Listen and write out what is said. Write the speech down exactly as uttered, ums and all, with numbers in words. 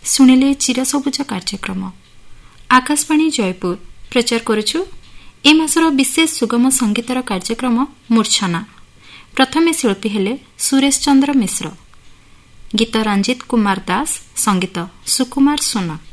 ଶୁଣିଲେ ଚିରସବୁଜ କାର୍ଯ୍ୟକ୍ରମ। ଆକାଶବାଣୀ ଜୟପୁର ପ୍ରଚାର କରୁଛୁ ଏ ମାସର ବିଶେଷ ସୁଗମ ସଙ୍ଗୀତର କାର୍ଯ୍ୟକ୍ରମ ମୂର୍ଚ୍ଛନା। ପ୍ରଥମେ ଶିଳ୍ପୀ ହେଲେ ସୁରେଶ ଚନ୍ଦ୍ର ମିଶ୍ର, ଗୀତ ରଞ୍ଜିତ କୁମାର ଦାସ, ସଙ୍ଗୀତ ସୁକୁମାର ସୋନା।